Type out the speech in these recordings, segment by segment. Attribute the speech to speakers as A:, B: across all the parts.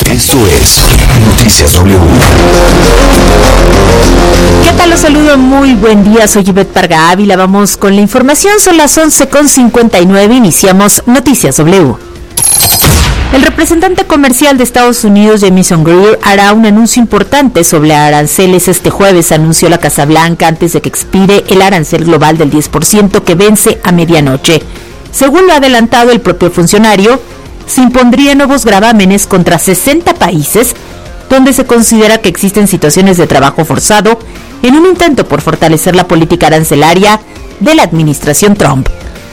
A: Esto es Noticias W.
B: ¿Qué tal? Los saludo, muy buen día, soy Ivette Parga Ávila. Vamos con la información, son las 11:59, iniciamos Noticias W. El representante comercial de Estados Unidos, Jamieson Greer, hará un anuncio importante sobre aranceles este jueves, anunció la Casa Blanca antes de que expire el arancel global del 10% que vence a medianoche. Según lo ha adelantado el propio funcionario, se impondrían nuevos gravámenes contra 60 países donde se considera que existen situaciones de trabajo forzado en un intento por fortalecer la política arancelaria de la administración Trump.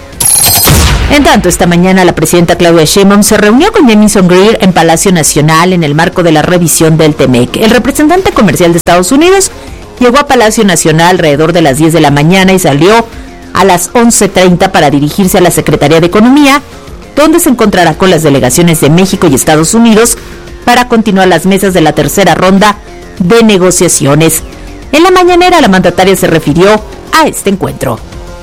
B: En tanto, esta mañana la presidenta Claudia Sheinbaum se reunió con Jamieson Greer en Palacio Nacional en el marco de la revisión del TEMEC. El representante comercial de Estados Unidos llegó a Palacio Nacional alrededor de las 10 de la mañana y salió a las 11:30 para dirigirse a la Secretaría de Economía, donde se encontrará con las delegaciones de México y Estados Unidos para continuar las mesas de la tercera ronda de negociaciones. En la mañanera, la mandataria se refirió a este encuentro.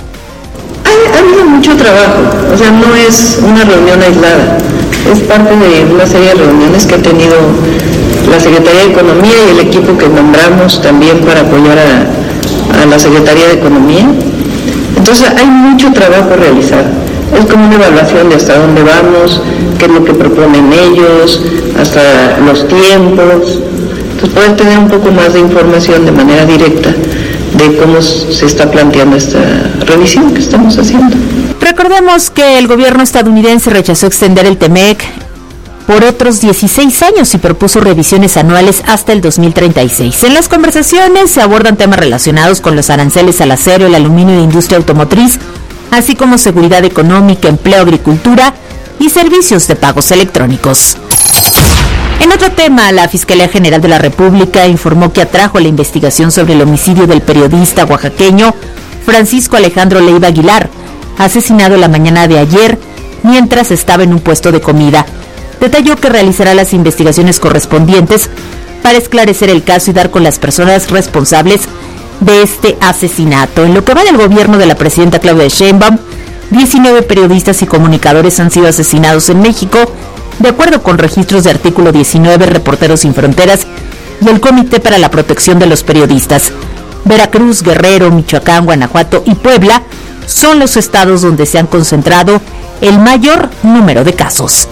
C: Ha habido mucho trabajo, o sea, no es una reunión aislada, es parte de una serie de reuniones que ha tenido la Secretaría de Economía y el equipo que nombramos también para apoyar a la Secretaría de Economía. Entonces hay mucho trabajo realizado, es como una evaluación de hasta dónde vamos, qué es lo que proponen ellos, hasta los tiempos. Entonces pueden tener un poco más de información de manera directa de cómo se está planteando esta revisión que estamos haciendo.
B: Recordemos que el gobierno estadounidense rechazó extender el TEMEC por otros 16 años y propuso revisiones anuales hasta el 2036. En las conversaciones se abordan temas relacionados con los aranceles al acero, el aluminio y la industria automotriz, así como seguridad económica, empleo, agricultura y servicios de pagos electrónicos. En otro tema, la Fiscalía General de la República informó que atrajo la investigación sobre el homicidio del periodista oaxaqueño Francisco Alejandro Leiva Aguilar, asesinado la mañana de ayer mientras estaba en un puesto de comida. Detalló que realizará las investigaciones correspondientes para esclarecer el caso y dar con las personas responsables de este asesinato. En lo que va del gobierno de la presidenta Claudia Sheinbaum, 19 periodistas y comunicadores han sido asesinados en México, de acuerdo con registros de Artículo 19, Reporteros Sin Fronteras y el Comité para la Protección de los Periodistas. Veracruz, Guerrero, Michoacán, Guanajuato y Puebla son los estados donde se han concentrado el mayor número de casos.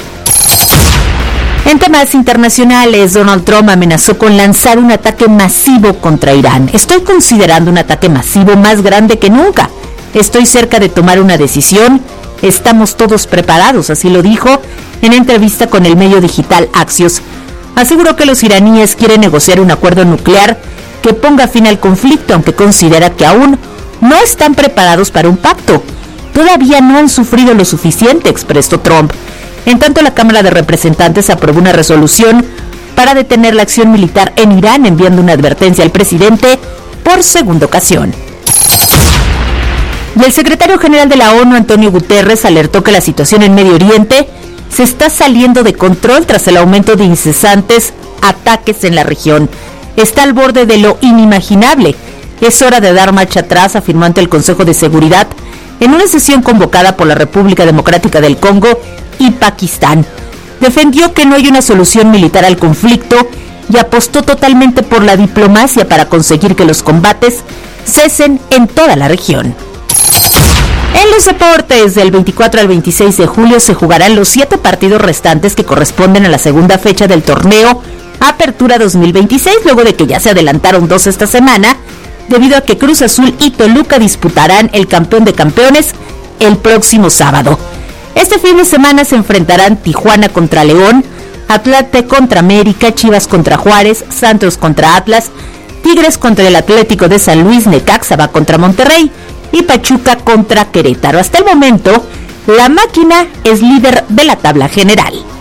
B: En temas internacionales, Donald Trump amenazó con lanzar un ataque masivo contra Irán. Estoy considerando un ataque masivo más grande que nunca. Estoy cerca de tomar una decisión. Estamos todos preparados, así lo dijo en entrevista con el medio digital Axios. Aseguró que los iraníes quieren negociar un acuerdo nuclear que ponga fin al conflicto, aunque considera que aún no están preparados para un pacto. Todavía no han sufrido lo suficiente, expresó Trump. En tanto, la Cámara de Representantes aprobó una resolución para detener la acción militar en Irán, enviando una advertencia al presidente por segunda ocasión. Y el secretario general de la ONU, Antonio Guterres, alertó que la situación en Medio Oriente se está saliendo de control tras el aumento de incesantes ataques en la región. Está al borde de lo inimaginable. Es hora de dar marcha atrás, afirmó ante el Consejo de Seguridad en una sesión convocada por la República Democrática del Congo y Pakistán. Defendió que no hay una solución militar al conflicto y apostó totalmente por la diplomacia para conseguir que los combates cesen en toda la región. En los deportes, del 24 al 26 de julio se jugarán los 7 partidos restantes que corresponden a la segunda fecha del torneo Apertura 2026, luego de que ya se adelantaron 2 esta semana, debido a que Cruz Azul y Toluca disputarán el campeón de campeones el próximo sábado. Este fin de semana se enfrentarán Tijuana contra León, Atlante contra América, Chivas contra Juárez, Santos contra Atlas, Tigres contra el Atlético de San Luis, Necaxa va contra Monterrey y Pachuca contra Querétaro. Hasta el momento, la máquina es líder de la tabla general.